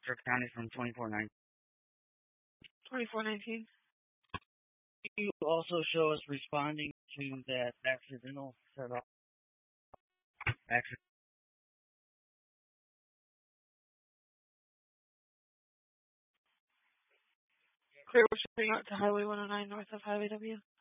Cook County from 2419. 2419. You also show us responding to that accidental setup. Clear, we're shipping out to Highway 109 north of Highway W.